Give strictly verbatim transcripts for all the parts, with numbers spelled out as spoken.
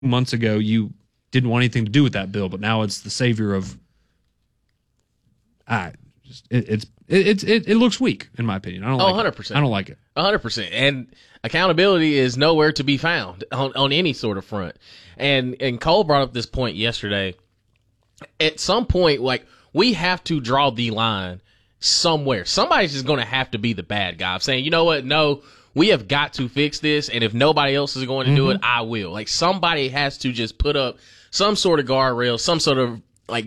months ago you didn't want anything to do with that bill, but now it's the savior of. I just it, it's it, it it looks weak in my opinion. I don't. Oh, like one hundred percent. It. I don't like it. one hundred percent. And accountability is nowhere to be found on, on any sort of front. And and Cole brought up this point yesterday. At some point, like, we have to draw the line somewhere. Somebody's just going to have to be the bad guy. I'm saying, you know what? No, we have got to fix this. And if nobody else is going to mm-hmm. do it, I will. Like, somebody has to just put up some sort of guardrail, some sort of, like,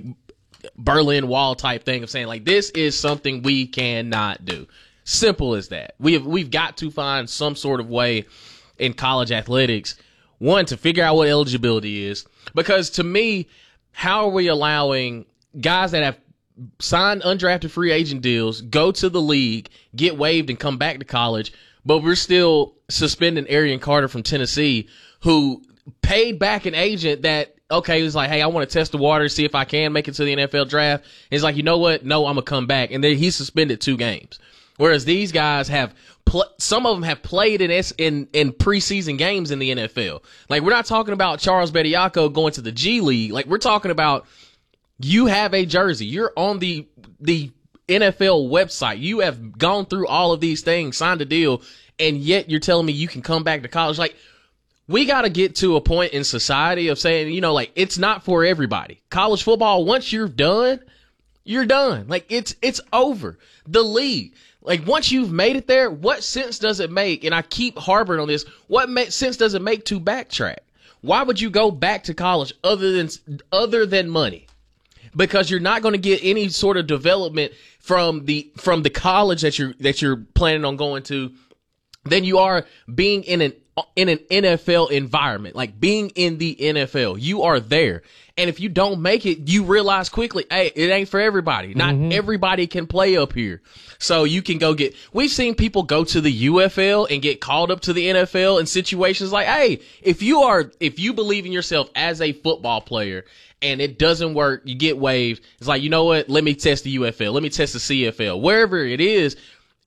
Berlin Wall type thing of saying, like, this is something we cannot do. Simple as that. We have, we've got to find some sort of way in college athletics, one, to figure out what eligibility is. Because to me, how are we allowing guys that have signed undrafted free agent deals, go to the league, get waived, and come back to college, but we're still suspending Arian Carter from Tennessee, who paid back an agent that, okay, he was like, hey, I want to test the water, see if I can make it to the N F L draft. And he's like, you know what? No, I'm going to come back. And then he's suspended two games. Whereas these guys have, pl- some of them have played in, S- in in preseason games in the N F L. Like, we're not talking about Charles Bediako going to the G League. Like, we're talking about you have a jersey. You're on the the N F L website. You have gone through all of these things, signed a deal, and yet you're telling me you can come back to college. Like, we got to get to a point in society of saying, you know, like, it's not for everybody. College football, once you're done, you're done. Like, it's it's over. The league. Like, once you've made it there, what sense does it make? And I keep harping on this. What ma- sense does it make to backtrack? Why would you go back to college other than other than money? Because you're not going to get any sort of development from the from the college that you're that you're planning on going to than you are being in an in an N F L environment, like being in the N F L. You are there. And if you don't make it, you realize quickly, hey, it ain't for everybody. Not mm-hmm. everybody can play up here. So you can go get, we've seen people go to the U F L and get called up to the N F L in situations like, hey, if you are, if you believe in yourself as a football player and it doesn't work, you get waived. It's like, you know what? Let me test the U F L. Let me test the C F L. Wherever it is,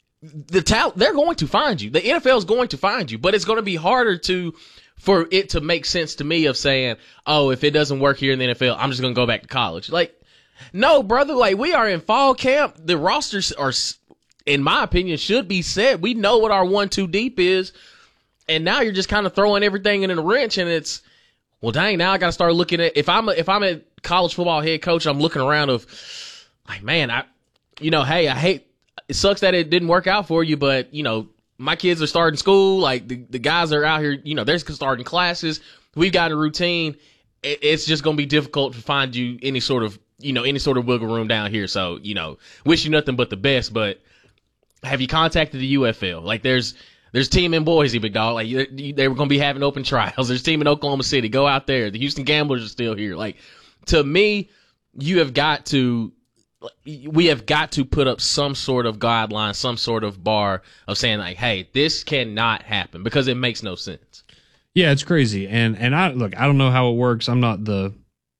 the talent, they're going to find you. The N F L is going to find you, but it's going to be harder to, for it to make sense to me of saying, oh, if it doesn't work here in the N F L, I'm just going to go back to college. Like, no, brother, like, we are in fall camp. The rosters are, in my opinion, should be set. We know what our one, two deep is. And now you're just kind of throwing everything in a wrench, and it's, well, dang, now I got to start looking at, if I'm a, if I'm a college football head coach, I'm looking around of, like, man, I, you know, hey, I hate, it sucks that it didn't work out for you, but, you know, my kids are starting school. Like, the, the guys are out here, you know, they're starting classes. We've got a routine. It, it's just going to be difficult to find you any sort of, you know, any sort of wiggle room down here. So, you know, wish you nothing but the best, but have you contacted the U F L? Like, there's, there's team in Boise, big dog. Like, they, they were going to be having open trials. There's team in Oklahoma City. Go out there. The Houston Gamblers are still here. Like, to me, you have got to, we have got to put up some sort of guideline, some sort of bar of saying, like, hey, this cannot happen, because it makes no sense. Yeah, it's crazy. And and I look, I don't know how it works. I'm not the,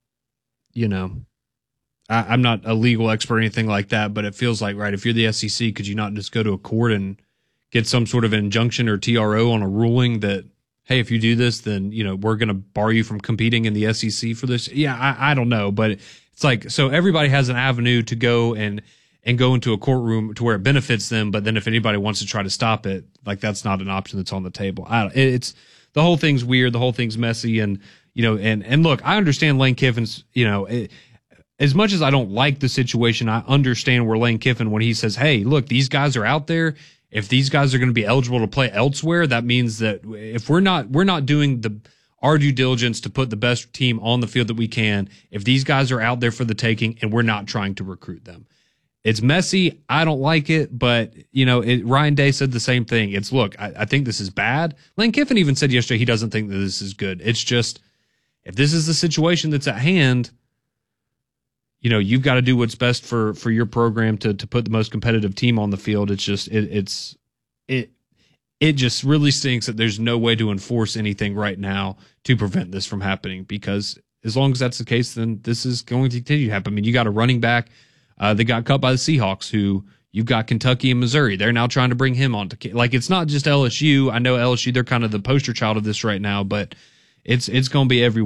you know, I, I'm not a legal expert or anything like that, but it feels like, right, if you're the S E C, could you not just go to a court and get some sort of injunction or T R O on a ruling that, hey, if you do this, then, you know, we're going to bar you from competing in the S E C for this? Yeah, I, I don't know, but it's like, so everybody has an avenue to go and and go into a courtroom to where it benefits them, but then if anybody wants to try to stop it, like, that's not an option that's on the table. I don't, it's, the whole thing's weird, the whole thing's messy, and, you know, and, and look, I understand Lane Kiffin's, you know, it, as much as I don't like the situation, I understand where Lane Kiffin, when he says, hey, look, these guys are out there. If these guys are going to be eligible to play elsewhere, that means that if we're not, we're not doing the, our due diligence to put the best team on the field that we can, if these guys are out there for the taking and we're not trying to recruit them. It's messy. I don't like it, but, you know, it, Ryan Day said the same thing. It's, look, I, I think this is bad. Lane Kiffin even said yesterday he doesn't think that this is good. It's just, if this is the situation that's at hand, you know, you've got to do what's best for, for your program to, to put the most competitive team on the field. It's just, it, it's, it, it just really stinks that there's no way to enforce anything right now to prevent this from happening, because as long as that's the case, then this is going to continue to happen. I mean, you got a running back uh, that got cut by the Seahawks, who you've got Kentucky and Missouri. They're now trying to bring him on to, like, it's not just L S U. I know L S U, they're kind of the poster child of this right now, but it's it's going to be every